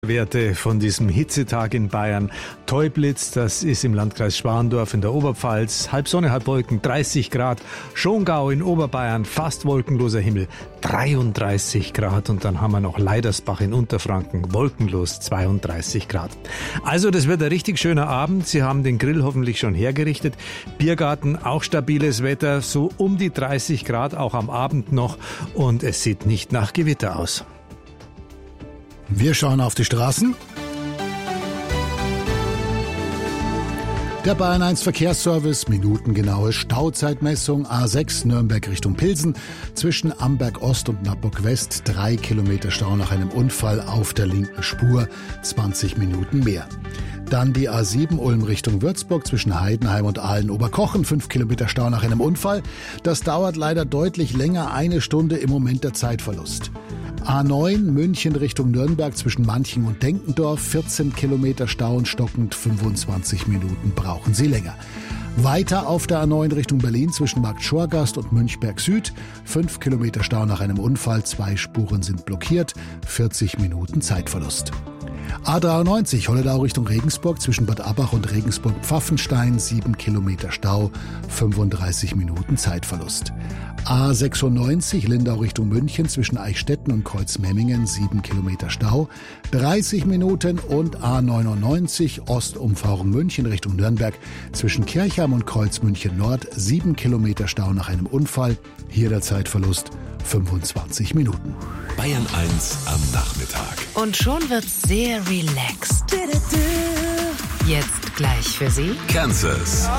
Werte von diesem Hitzetag in Bayern. Teublitz, das ist im Landkreis Schwandorf in der Oberpfalz. Halb Sonne, halb Wolken, 30 Grad. Schongau in Oberbayern, fast wolkenloser Himmel, 33 Grad. Und dann haben wir noch Leidersbach in Unterfranken, wolkenlos, 32 Grad. Also das wird ein richtig schöner Abend. Sie haben den Grill hoffentlich schon hergerichtet. Biergarten, auch stabiles Wetter, so um die 30 Grad, auch am Abend noch. Und es sieht nicht nach Gewitter aus. Wir schauen auf die Straßen. Der Bayern 1 Verkehrsservice, minutengenaue Stauzeitmessung, A6 Nürnberg Richtung Pilsen, zwischen Amberg Ost und Nappburg West, 3 Kilometer Stau nach einem Unfall auf der linken Spur, 20 Minuten mehr. Dann die A7 Ulm Richtung Würzburg zwischen Heidenheim und Aalen-Oberkochen, 5 Kilometer Stau nach einem Unfall. Das dauert leider deutlich länger, 1 Stunde im Moment der Zeitverlust. A9 München Richtung Nürnberg zwischen Manching und Denkendorf, 14 Kilometer Stau und stockend, 25 Minuten brauchen Sie länger. Weiter auf der A9 Richtung Berlin zwischen Markt Schorgast und Münchberg Süd, 5 Kilometer Stau nach einem Unfall, 2 Spuren sind blockiert, 40 Minuten Zeitverlust. A93 Holledau Richtung Regensburg zwischen Bad Abbach und Regensburg-Pfaffenstein, 7 Kilometer Stau, 35 Minuten Zeitverlust. A96 Lindau Richtung München zwischen Eichstätten und Kreuzmemmingen, 7 Kilometer Stau, 30 Minuten. Und A99 Ostumfahrung München Richtung Nürnberg zwischen Kirchheim und Kreuzmünchen Nord, 7 Kilometer Stau nach einem Unfall, hier der Zeitverlust 25 Minuten. Bayern 1 am Nachmittag. Und schon wird's sehr relaxed. Jetzt gleich für Sie Kansas.